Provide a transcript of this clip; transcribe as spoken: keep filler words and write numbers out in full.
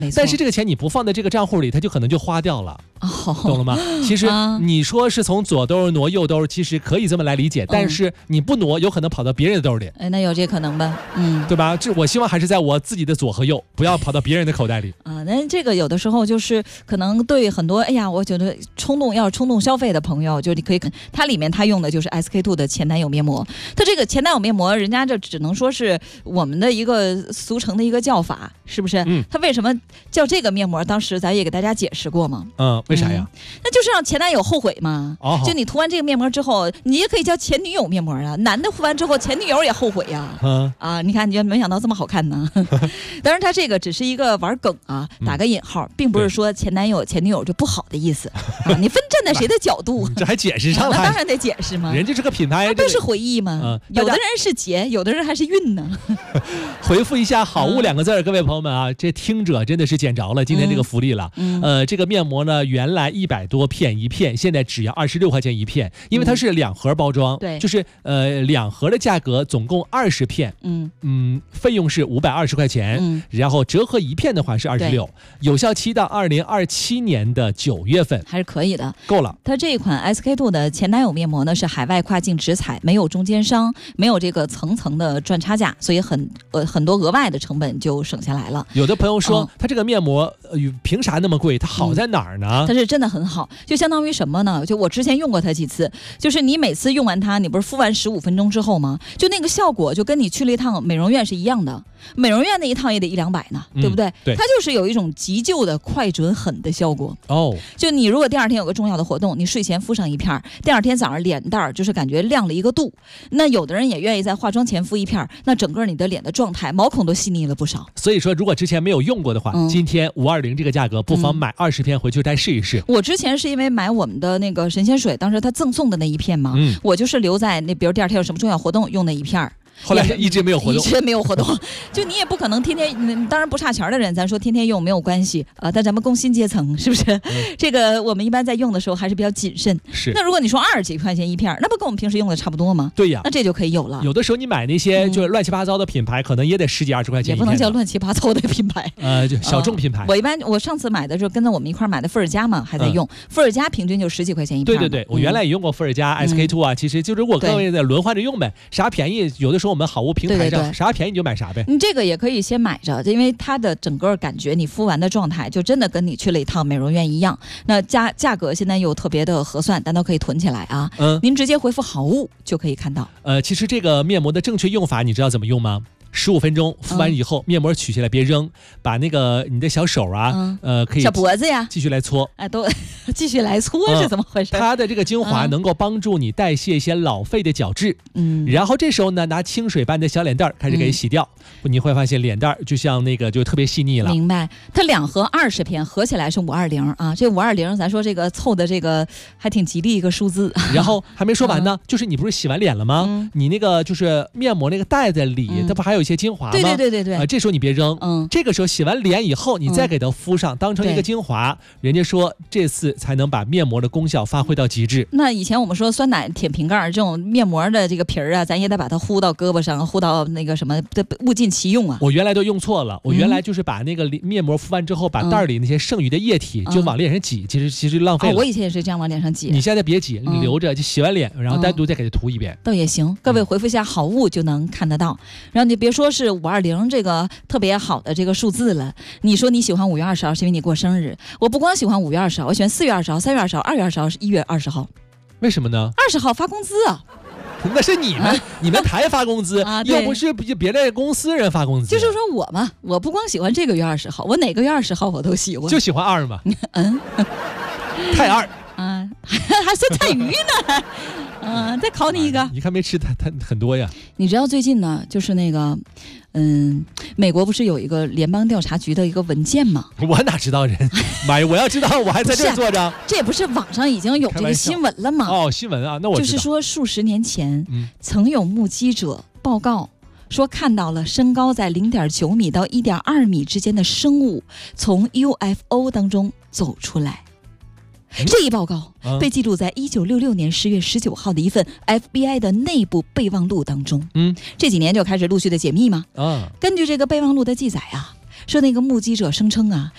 但是这个钱你不放在这个账户里，它就可能就花掉了。哦，懂了吗？其实你说是从左兜挪右兜，其实可以这么来理解，但是你不挪，有可能跑到别人的兜里。 哎，那有这可能吧？嗯， 对吧？这我希望还是在我自己的左和右，不要跑到别人的口袋里啊。那这个有的时候就是可能对很多，哎呀，我觉得冲动要冲动消费的朋友，就你可以看它里面它用的就是 S K two 的前男友面膜。它这个前男友面膜，人家这只能说是我们的一个俗称的一个叫法，是不是？嗯。它为什么叫这个面膜？当时咱也给大家解释过嘛。 嗯，为啥呀？ 嗯、那就是让前男友后悔嘛。哦。就你涂完这个面膜之后，你也可以叫前女友面膜啊。男的涂完之后，前女友也后悔呀、啊。嗯。啊，你看，你就没想到这么好看呢。当然，它这个只是一个玩梗啊，打个引号，嗯、并不是说前男友、前女友就不好的意思啊。你分站在谁的角度？ 这还解释上了、 啊？那当然得解释嘛。 人家这个品牌， 那不是回忆吗？嗯、有的人是结，有的人还是运呢。 回复一下"好物"两个字、嗯，各位朋友们啊，这听者真的是捡着了今天这个福利了。嗯、呃，这个面膜呢，原来一百多片一片，现在只要二十六块钱一片，因为它是两盒包装，对、嗯，就是呃两盒的价格总共二十片，嗯嗯，费用是五百二十块钱，嗯，然后折合一片的话是二十六，有效期到二零二七年的九月份， 还是可以的， 够了。 它这一款 S K two 的前男友面膜呢是海外跨境直采，没有中间商，没有这个层层的赚差价，所以很呃很多额外的成本就省下来了。 有的朋友说，它、嗯、这个面膜呃凭啥那么贵？它好在哪儿呢？ 嗯、它是真的很好，就相当于什么呢？就我之前用过它几次，就是你每次用完它，你不是敷完十五分钟之后吗？就那个效果就跟你去了一趟美容院是一样的。美容院那一趟也得一两百呢，嗯、对不对？ 对， 它就是有一种急救的快准狠的效果。哦，就你如果第二天有个重要的活动，你睡前敷上一片，第二天早上脸蛋儿就是感觉亮了一个度。那有的人也愿意在化妆前敷一片，那整个你的脸的状态毛孔都细腻了不少。 所以说，如果之前没有用过的话，嗯、今天五二零这个价格，不妨买二十片回去再试一试。 我之前是因为买我们的那个神仙水，当时他赠送的那一片嘛，嗯、我就是留在那，比如第二天有什么重要活动用那一片。 后来一直没有活动， 一直没有活动，就你也不可能天天，当然不差钱的人，咱说天天用没有关系啊、呃。但咱们工薪阶层是不是？嗯、这个我们一般在用的时候还是比较谨慎。 是。 那如果你说二十几块钱一片，那不跟我们平时用的差不多吗？ 对呀。 那这就可以有了。 有的时候你买那些就是乱七八糟的品牌，嗯、可能也得十几二十块钱一片。 也不能叫乱七八糟的品牌。 呃，就小众品牌。呃、 我一般我上次买的时候跟着我们一块买的伏尔加嘛，还在用。嗯、伏尔加平均就十几块钱一片。 对对对，我原来也用过伏尔加、嗯、S K two 啊，其实就是我各位在轮换着用呗，啥便宜有的时候我们好物平台。对对对，啥便宜你就买啥呗。 你这个也可以先买着，因为它的整个感觉，你敷完的状态就真的跟你去了一趟美容院一样。那价价格现在又特别的合算，咱都可以囤起来啊。嗯，您直接回复好物就可以看到。 呃，其实这个面膜的正确用法，你知道怎么用吗？十五分钟敷完以后，嗯、面膜取下来别扔，把那个你的小手啊，嗯、呃，可以小脖子呀， 继续来搓， 哎，都继续来搓是怎么回事？ 嗯、它的这个精华能够帮助你代谢一些老废的角质，嗯，然后这时候呢，拿清水把你的小脸蛋儿开始给洗掉，嗯、你会发现脸蛋儿就像那个就特别细腻了。 明白？它两盒二十片，合起来是五二零啊，这五二零咱说这个凑的这个还挺吉利一个数字。 然后还没说完呢，嗯、就是你不是洗完脸了吗？嗯、你那个就是面膜那个袋子里，嗯、它不还有一些精华吗？ 对对对对对， 呃，这时候你别扔，嗯，这个时候洗完脸以后，你再给它敷上，嗯、当成一个精华，人家说这次才能把面膜的功效发挥到极致。 那以前我们说酸奶舔瓶盖这种面膜的这个皮儿啊，咱也得把它糊到胳膊上，糊到那个什么的，物尽其用啊。 我原来都用错了，我原来就是把那个面膜敷完之后，把袋里那些剩余的液体就往脸上挤，其实其实浪费了。 哦，我以前也是这样往脸上挤。 你现在别挤，你留着，就洗完脸，然后单独再给它涂一遍， 倒也行。各位回复一下好物就能看得到。然后你别说是五二零这个特别好的这个数字了，你说你喜欢五月二十号是因为你过生日，我不光喜欢五月二十号，我喜欢四月二十号、三月二十号、二月二十号、一月二十号。 为什么呢？ 二十号发工资啊。 那是你们、啊、你们台发工资、啊、又不是别的公司人发工资。 就是说我嘛，我不光喜欢这个月二十号，我哪个月二十号我都喜欢， 就喜欢二嘛。 嗯， 太二啊，还酸菜鱼呢。嗯，再考你一个。 你看没吃它它很多呀。你知道最近呢，就是那个，嗯，美国不是有一个联邦调查局的一个文件吗？ 我哪知道人？妈呀，我要知道我还在这儿坐着。 这不是网上已经有这个新闻了吗？ 哦，新闻啊，那我知道。 就是说数十年前，嗯、曾有目击者报告说看到了身高在零点九米到一点二米之间的生物从 U F O 当中走出来。这一报告被记录在一九六六年十月十九号的一份 F B I 的内部备忘录当中。嗯，这几年就开始陆续的解密嘛。啊，根据这个备忘录的记载啊，说那个目击者声称啊，